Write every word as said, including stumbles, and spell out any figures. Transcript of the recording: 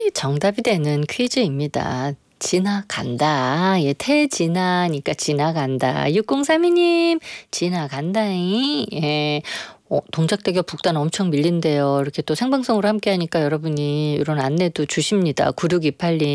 정답이 되는 퀴즈입니다. 지나간다. 예, 태지나니까 지나간다. 육공삼이 님, 지나간다잉. 예. 어, 동작대교 북단 엄청 밀린대요. 이렇게 또 생방송으로 함께 하니까 여러분이 이런 안내도 주십니다. 구육이팔 님.